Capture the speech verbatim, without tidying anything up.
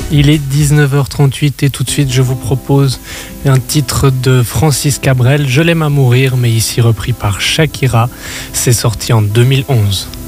Il est dix-neuf heures trente-huit et tout de suite je vous propose un titre de Francis Cabrel, Je l'aime à mourir, mais ici repris par Shakira. C'est sorti en deux mille onze.